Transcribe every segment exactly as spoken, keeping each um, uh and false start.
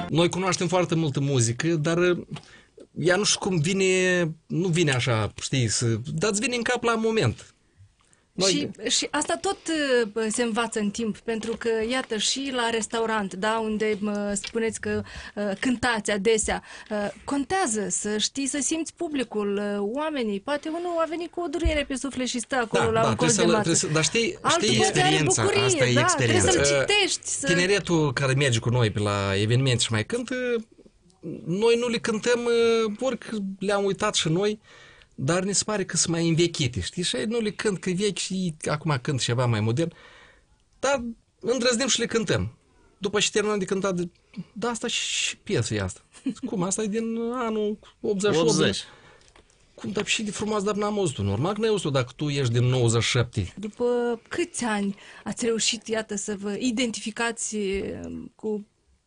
Noi cunoaștem foarte multă muzică, dar ea nu știu cum vine, nu vine așa, știi, să, dar îți vine în cap la moment. Noi... Și, și asta tot uh, se învață în timp, pentru că, iată, și la restaurant, da, unde uh, spuneți că uh, cântați adesea, uh, contează să știi, să simți publicul, uh, oamenii. Poate unul a venit cu o durere pe suflet și stă acolo da, la da, un colț de masă. Să, dar știi, Altul știi poate are bucurie, asta e da, experiența. trebuie să-l citești. Să... Tineretul care merge cu noi pe la evenimente și mai cântă, noi nu le cântăm, orică le-am uitat și noi, dar ne se pare că sunt mai învechite, știi? Și nu le cânt că vechi și acum cânt ceva mai modern, dar îndrăznim și le cântăm. După ce terminăm de cântat, de, da, asta și piesă e asta. Cum? Asta e din anul optzeci și opt. Cum, dar și de frumos, dar n-am auzit-o. Normal că n-ai auzit-o dacă tu ești din nouăzeci și șapte. După câți ani ați reușit, iată, să vă identificați cu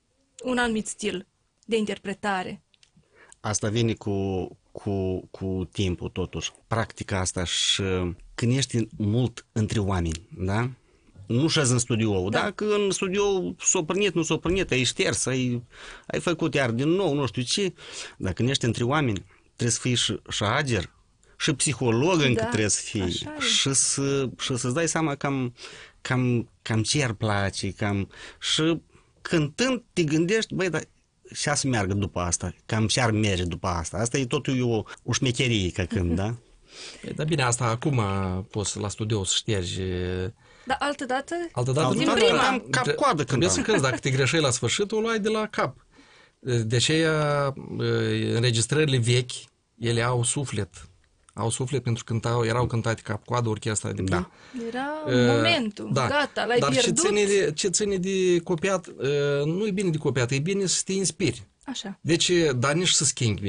un anumit stil de interpretare? Asta vine cu, cu, cu timpul, totuși. Practica asta și când ești mult între oameni, da? Nu șezi în studio. Da. Dacă în studio s-o prânit, nu s-o prânit, ai șters, ai, ai făcut iar din nou, nu știu ce. Dar când ești între oameni, trebuie să fii și, și ager, și psiholog încă da, trebuie să fii. Și, să, și să-ți dai seama cam, cam, cam ce ar place, cam... Și cântând te gândești, băi, dar și să meargă după asta, cam ce ar merge după asta. Asta e totul o, o șmecherie, ca când, da? Păi, dar bine, asta acum poți la studio să ștergi. Dar altă dată? Altă dată din nu, prima. Am cap-coadă trebuie să cânti, dacă te greșeai la sfârșit, o luai de la cap. De aceea, înregistrările vechi, ele au suflet. Au suflet pentru că cântau, erau cântate cap-coadă, orchestra de da. Era uh, momentul, da. Gata, l-ai Dar pierdut. Dar ce ține de, ce ține de copiat, uh, nu e bine de copiat, e bine să te inspiri. Așa. Deci, dar nici să schimbi.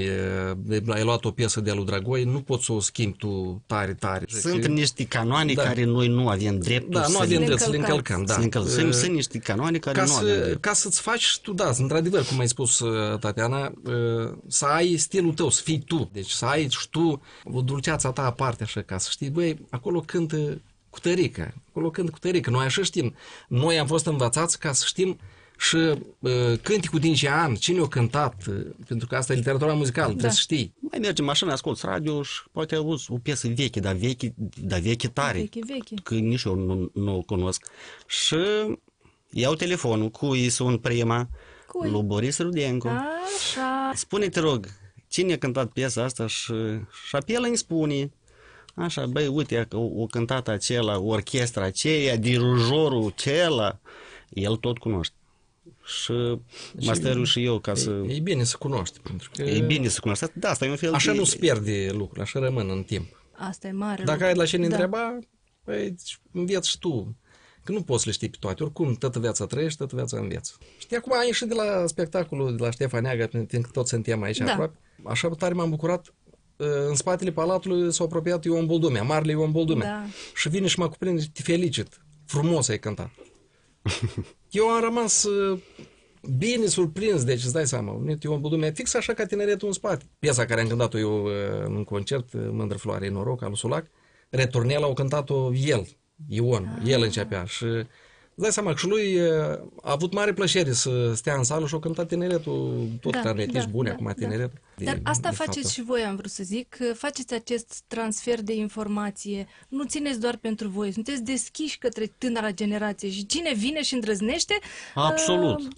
Ai luat o piesă de lui Dragoi, nu poți să o schimbi tu tare, tare. Sunt niște canoane da. care noi nu avem dreptul da, nu să, avem le drept să le încălcăm. Da. Sunt, sunt, sunt niște canoane care ca nu să, avem drept. Ca să-ți faci tu, da, într-adevăr, cum ai spus, Tatiana, să ai stilul tău, să fii tu. Deci să ai și tu o dulceața ta aparte, așa, ca să știi, băi, acolo cântă cu tărică, acolo cântă cu tărică. Noi așa știm. Noi am fost învățați ca să știm și uh, cânticul din ce an, cine a cântat, uh, pentru că asta e literatura muzicală, da. Trebuie să știi. Mai mergi în mașină, asculți radio și poate auzi o piesă veche, dar veche, dar veche tare. Veche, veche. Că nici eu nu, nu o cunosc. Și iau telefonul, cui sun prima, cui? Lui Boris Rudencu. Așa. Spune, te rog, cine a cântat piesa asta și, și apel îmi spune. Așa, băi, uite, o, o cântat acela, orchestra aceea, dirijorul acela, el tot cunoaște. Și deci masterul și eu ca e, să... E bine să cunoști, pentru că... E bine să cunoști. Da, asta e un fel așa de... nu se pierde lucrul, așa rămân în timp. Asta e mare Dacă lucru. ai la cine da. întreba, păi înveți și tu. Că nu poți să le știi pe toate. Oricum, toată viața trăiești, toată viața înveți. Știi, acum am ieșit de la spectacolul de la Ștefan Neaga, pentru că toți suntem aici da. aproape. Așa tare m-am bucurat. În spatele palatului s-a apropiat Ion Boldumea, marele Ion Boldumea. Da. Și vine și mă cuprinde, te felicit. Frumos ai cântat. Eu am rămas bine surprins, deci îți dai seama, Ion Boldumea, fix așa ca tineretul în spate. Piesa care am cântat-o eu în concert, Mândră Floare, Noroc, al lui Sulac, Returnela, au cântat-o el, Ion, ah. el începea și îți dai seama că și lui a avut mare plăcere să stea în sală și a cântat tineretul, tot da, clarinetiști da, buni da, acum tineretul. Da. Dar asta de faceți faptul. Și voi, am vrut să zic, faceți acest transfer de informație, nu țineți doar pentru voi, sunteți deschiși către tânăra generație și cine vine și îndrăznește... Absolut.